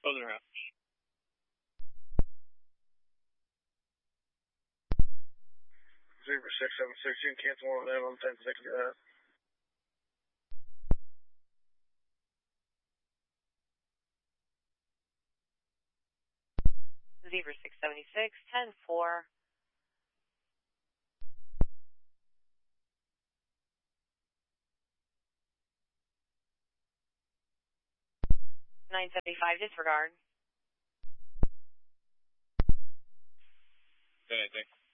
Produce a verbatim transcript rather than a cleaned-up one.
Closing around. Zebra six seven six, you can cancel one of them on ten sixty that. Zebra six seventy-six, ten four. nine seventy-five, disregard. Anything.